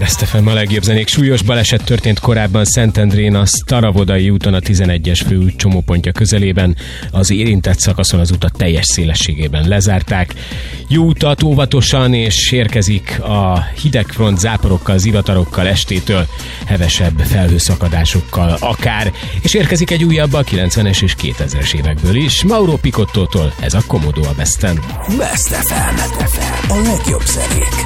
Best FM, a legjobb zenék. Súlyos baleset történt korábban Szentendrén, a Staravodai úton, a 11-es főút csomópontja közelében. Az érintett szakaszon az utat teljes szélességében lezárták. Jó utat, óvatosan, és érkezik a hidegfront záporokkal, zivatarokkal, estétől hevesebb felhőszakadásokkal akár, és érkezik egy újabb a 90-es és 2000-es évekből is. Mauro Picottótól ez a Komodo a Besten. Best FM, a legjobb zenék.